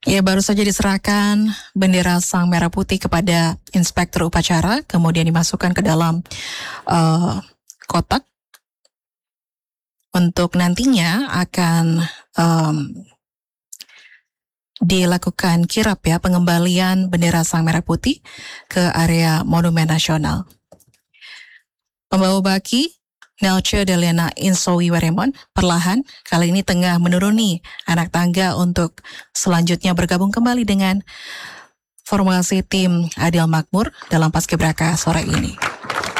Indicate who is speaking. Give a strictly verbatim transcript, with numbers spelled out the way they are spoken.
Speaker 1: Ya, baru saja diserahkan bendera Sang Merah Putih kepada Inspektur Upacara, kemudian dimasukkan ke dalam uh, kotak untuk nantinya akan um, dilakukan kirap ya, pengembalian bendera Sang Merah Putih ke area Monumen Nasional. Pembawa baki Nelce Delena Insowi Weremon perlahan kali ini tengah menuruni anak tangga untuk selanjutnya bergabung kembali dengan formasi tim Adil Makmur dalam Paskibraka sore ini.